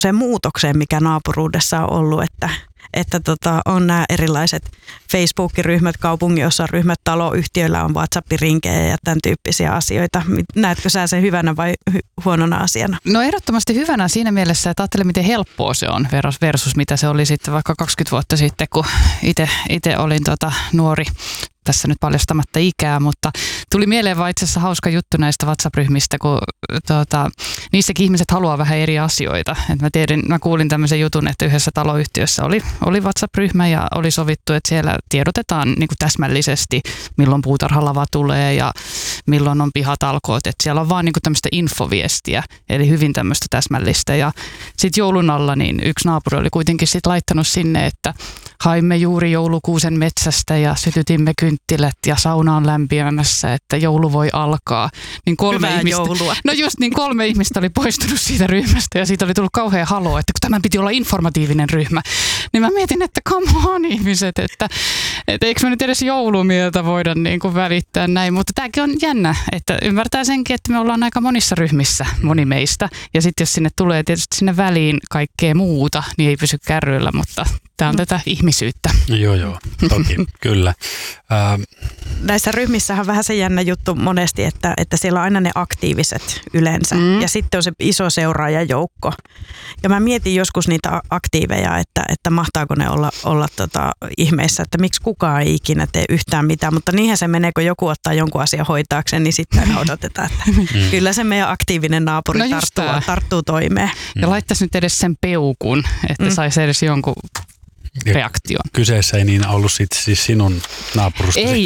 se muutokseen, mikä naapuruudessa on ollut, että on nämä erilaiset Facebook-ryhmät, kaupunginosaryhmät, taloyhtiöillä on WhatsApp-rinkejä ja tämän tyyppisiä asioita. Näetkö sä sen hyvänä vai huonona asiana? No ehdottomasti hyvänä siinä mielessä, että ajattele miten helppoa se on versus mitä se oli sitten vaikka 20 vuotta sitten, kun itse olin nuori. Tässä nyt paljastamatta ikää, mutta tuli mieleen vaan itse asiassa hauska juttu näistä WhatsApp-ryhmistä, kun niissäkin ihmiset haluaa vähän eri asioita. Mä kuulin tämmöisen jutun, että yhdessä taloyhtiössä oli WhatsApp-ryhmä ja oli sovittu, että siellä tiedotetaan niin kuin täsmällisesti, milloin puutarhalava tulee ja milloin on pihatalkoot. Että siellä on vaan niin kuin tämmöistä infoviestiä, eli hyvin tämmöistä täsmällistä. Ja sitten joulun alla niin yksi naapuri oli kuitenkin sit laittanut sinne, että haimme juuri joulukuusen metsästä ja sytytimme kynttilät ja sauna on lämpimässä, että joulu voi alkaa. Niin Hyvää joulua. No just niin 3 ihmistä oli poistunut siitä ryhmästä ja siitä oli tullut kauhean haloo, että kun tämän piti olla informatiivinen ryhmä. Niin mä mietin, että come on ihmiset, että eikö me nyt edes joulumieltä voida niin kuin välittää näin. Mutta tämäkin on jännä, että ymmärtää senkin, että me ollaan aika monissa ryhmissä, moni meistä. Ja sitten jos sinne tulee tietysti sinne väliin kaikkea muuta, niin ei pysy kärryillä, mutta tämä on tätä ihmisyyttä. Joo, toki, kyllä. Näissä ryhmissähän on vähän se jännä juttu monesti, että siellä on aina ne aktiiviset yleensä ja sitten on se iso seuraajajoukko. Ja mä mietin joskus niitä aktiiveja, että mahtaako ne olla ihmeissä, että miksi kukaan ei ikinä tee yhtään mitään, mutta niinhän se menee, kun joku ottaa jonkun asian hoitaakseen, niin sitten odotetaan, että kyllä se meidän aktiivinen naapuri tarttuu toimeen. Ja laittaisi nyt edes sen peukun, että saisi edes jonkun reaktio. Kyseessä ei niin ollut siis sinun naapurustasi. Ei.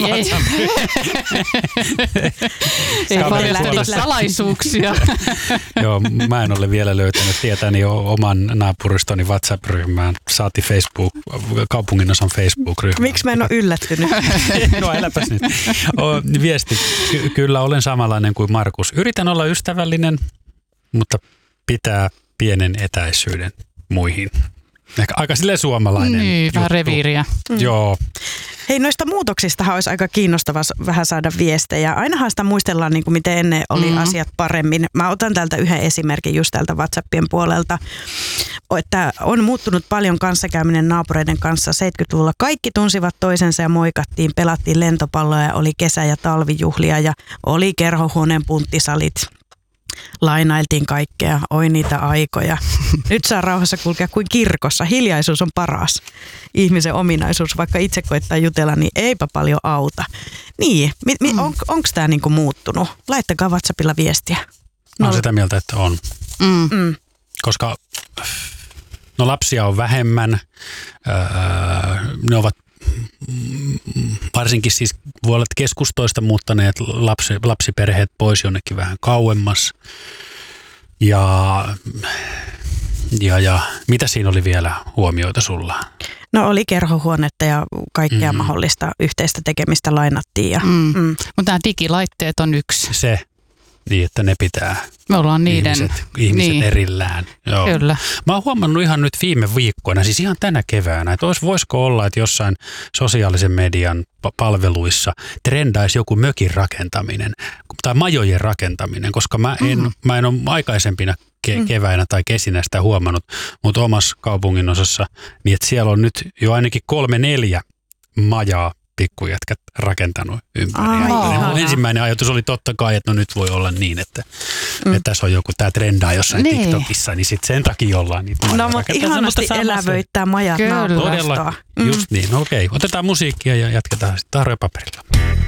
Ei paljastella salaisuuksia. Joo, mä en ole vielä löytänyt tietäni oman naapuristoni WhatsApp-ryhmään. Saati kaupunginosan Facebook-ryhmään. Miksi mä en ole yllättynyt? No äläpäs nyt. Viesti. Kyllä olen samanlainen kuin Markus. Yritän olla ystävällinen, mutta pitää pienen etäisyyden muihin. Ehkä aika silleen suomalainen niin, vähän reviiriä. Joo. Hei, noista muutoksistahan olisi aika kiinnostavaa vähän saada viestejä. Ainahan sitä muistellaan, niin kuin miten ennen oli asiat paremmin. Mä otan täältä yhden esimerkin just täältä WhatsAppien puolelta, että on muuttunut paljon kanssakäyminen naapureiden kanssa 70-luvulla. Kaikki tunsivat toisensa ja moikattiin, pelattiin lentopalloja, oli kesä- ja talvijuhlia ja oli kerhohuoneen punttisalit. Lainailtiin kaikkea, oi niitä aikoja. Nyt saa rauhassa kulkea kuin kirkossa. Hiljaisuus on paras ihmisen ominaisuus. Vaikka itse koittaa jutella, niin eipä paljon auta. Niin, onko tämä niinku muuttunut? Laittakaa WhatsAppilla viestiä. Mä oon sitä mieltä, että on. Koska lapsia on vähemmän. Ne ovat varsinkin siis voi olla, että keskustoista muuttaneet lapsiperheet pois jonnekin vähän kauemmas. Ja mitä siinä oli vielä huomioita sulla? No oli kerhohuonetta ja kaikkea mahdollista yhteistä tekemistä lainattiin. Mutta nämä digilaitteet on yksi. Se, niin että ne pitää me ollaan ihmiset niin. erillään. Joo. Kyllä. Mä oon huomannut ihan nyt viime viikkoina, siis ihan tänä keväänä, että voisiko olla, että jossain sosiaalisen median palveluissa trendaisi joku mökin rakentaminen tai majojen rakentaminen, koska mä en ole aikaisempina keväinä tai kesinä sitä huomannut, mutta omassa kaupunginosassa, niin että siellä on nyt jo ainakin 3-4 majaa pikkujätkät rakentanut ympäri. Ensimmäinen ajatus oli totta kai, että no nyt voi olla niin, että tässä on joku, tämä trendaa jossain TikTokissa, niin sitten sen takia ollaan niitä no mutta ihanasti elävöittää majat naapurastoa. Todella, just niin. Okei, otetaan musiikkia ja jatketaan sitten tarjopaperilla.